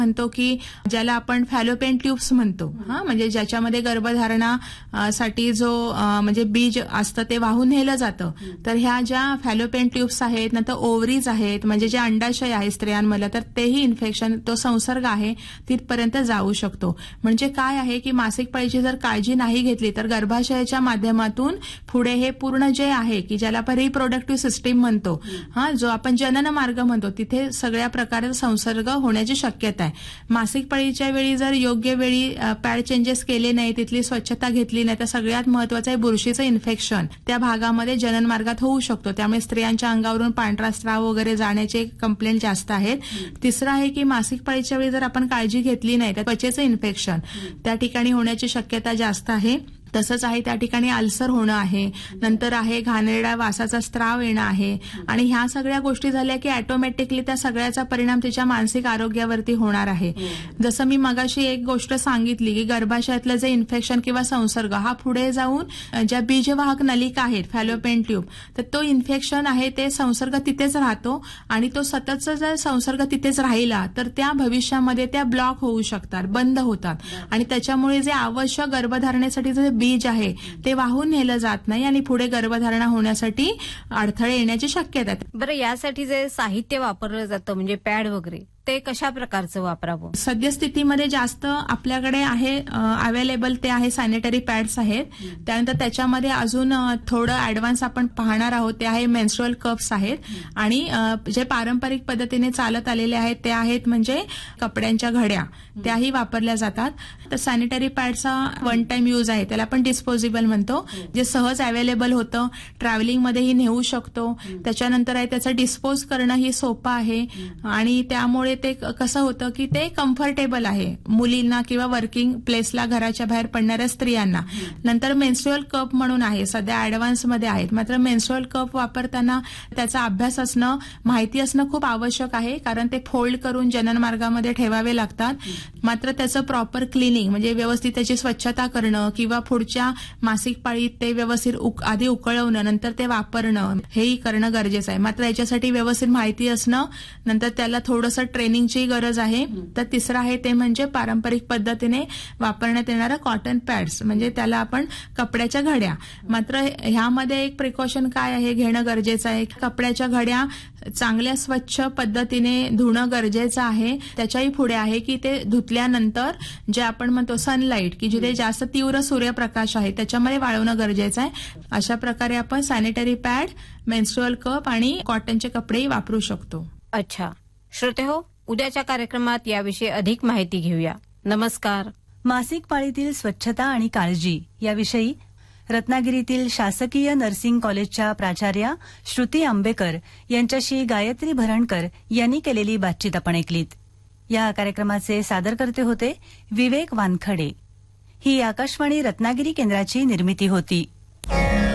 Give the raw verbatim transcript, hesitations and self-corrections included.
म्हणतो की ज्याला आपण फॅलोपियन ट्यूब्स म्हणतो, हा म्हणजे ज्याच्यामध्ये गर्भधारणा साठी जो म्हणजे बीज असतं ते वाहून नेलं जातं. तर ह्या ज्या फॅलोपियन ट्यूब्स आहेत, नंतर ओव्हरीज आहेत, म्हणजे जे अंडाशय आहे स्त्रियांमध्ये, तर तेही इन्फेक्शन, तो संसर्ग आहे तिथपर्यंत जाऊ शकतो. म्हणजे काय आहे की मासिक पाळीची जर काळजी नाही घेतली तर गर्भाशयाच्या माध्यमातून पुढे हे पूर्ण जे आहे की ज्याला आपण रिप्रोडक्टिव्ह सिस्टीम म्हणतो, हा जो आपण जनन मार्ग म्हणतो, तिथे सगळ्या प्रकारे संसर्ग होण्याची शक्यता आहे. मासिक पाळीच्या वेळी जर योग्य वेळी पॅड चेंजेस केले नाही, तिथली स्वच्छता घेतली नाही, तर सगळ्यात महत्वाचं आहे बुरशीचं इन्फेक्शन त्या भागामध्ये जनन मार्गात होऊ शकतो. त्यामुळे स्त्रियांच्या अंगावरून पांढरा स्त्राव वगैरे जाण्याचे कंप्लेंट जास्त आहेत. तिसरं आहे की मासिक पाळीच्या वेळी जर आपण काळजी घेतली नाही तर त्वचेचं इन्फेक्शन त्या ठिकाणी होण्याची शक्यता जास्त आहे. तसंच आहे त्या ठिकाणी अल्सर होणं आहे, नंतर आहे घाणेरड्या वासाचा स्त्राव येणं आहे. आणि ह्या सगळ्या गोष्टी झाल्या की ऑटोमॅटिकली त्या सगळ्याचा परिणाम तिच्या मानसिक आरोग्यावरती होणार आहे. जसं मी मगाशी एक गोष्ट सांगितली की गर्भाशयातलं जे इन्फेक्शन किंवा संसर्ग हा पुढे जाऊन ज्या बीजवाहक नलिका आहेत फॅलोपियन ट्यूब, तर तो इन्फेक्शन आहे ते संसर्ग तिथेच राहतो आणि तो सततचा जर संसर्ग तिथेच राहिला तर त्या भविष्यामध्ये त्या ब्लॉक होऊ शकतात, बंद होतात आणि त्याच्यामुळे जे आवश्यक गर्भधारणेसाठी जे बीज आहे ते वाहून नेलं जात नाही आणि पुढे गर्भधारणा होण्यासाठी अडथळे येण्याची शक्यता आहे. बरं, यासाठी जे साहित्य वापरलं जातं म्हणजे पॅड वगैरे, ते कशा प्रकारचं वापरावं? सद्यस्थितीमध्ये जास्त आपल्याकडे आहे अवेलेबल ते आहे सॅनिटरी पॅड्स आहेत. त्यानंतर त्याच्यामध्ये अजून थोडं ऍडव्हान्स आपण पाहणार आहोत ते आहे मेन्स्ट्रुअल कप्स आहेत. आणि जे पारंपरिक पद्धतीने चालत आलेले आहेत ते आहेत म्हणजे कपड्यांच्या घड्या, त्याही वापरल्या जातात. तर सॅनिटरी पॅडचा वन टाइम यूज आहे, त्याला आपण डिस्पोजेबल म्हणतो, जे सहज अवेलेबल होतं, ट्रॅव्हलिंगमध्येही नेऊ शकतो. त्याच्यानंतर आहे त्याचं डिस्पोज करणं ही सोपं आहे आणि त्यामुळे ते कसं होतं की ते कम्फर्टेबल आहे मुलींना किंवा वर्किंग प्लेसला घराच्या बाहेर पडणाऱ्या स्त्रियांना. नंतर मेन्स्ट्रुअल कप म्हणून आहे, सध्या ऍडव्हान्समध्ये आहेत. मात्र मेन्स्ट्रुअल कप वापरताना त्याचा अभ्यास असणं, माहिती असणं खूप आवश्यक आहे, कारण ते फोल्ड करून जनन मार्गामध्ये ठेवावे लागतात. मात्र त्याचं प्रॉपर क्लिनिंग म्हणजे व्यवस्थित त्याची स्वच्छता करणं किंवा पुढच्या मासिक पाळीत ते व्यवस्थित आधी उकळवणं, नंतर ते वापरणं, हेही करणं गरजेचं आहे. मात्र याच्यासाठी व्यवस्थित माहिती असणं, नंतर त्याला थोडंसं ट्रेनिंगची गरज आहे. तर तिसरं आहे ते म्हणजे पारंपरिक पद्धतीने वापरण्यात येणाऱ्या कॉटन पॅड्स, म्हणजे त्याला आपण कपड्याच्या घड्या. मात्र ह्यामध्ये एक प्रिकॉशन काय आहे घेणं गरजेचं आहे, कपड्याच्या घड्या चांगल्या स्वच्छ पद्धतीने धुणं गरजेचं आहे. त्याच्याही पुढे आहे की ते धुतल्यानंतर जे आपण म्हणतो सनलाईट की जिथे जास्त तीव्र सूर्यप्रकाश आहे त्याच्यामध्ये वाळवणं गरजेचं आहे. अशा प्रकारे आपण सॅनिटरी पॅड, मेन्स्ट्रुअल कप आणि कॉटनचे कपडेही वापरू शकतो. अच्छा श्रोते हो, उद्याच्या कार्यक्रमात याविषयी अधिक माहिती घेऊया. नमस्कार. मासिक पाळीतील स्वच्छता आणि काळजी याविषयी रत्नागिरीतील शासकीय नर्सिंग कॉलेजच्या प्राचार्या श्रुती आंबेकर यांच्याशी गायत्री भरणकर यांनी केलेली बातचीत आपण ऐकलीत. या कार्यक्रमाचे सादरकर्ते होते विवेक वानखडे. ही आकाशवाणी रत्नागिरी केंद्राची निर्मिती होती.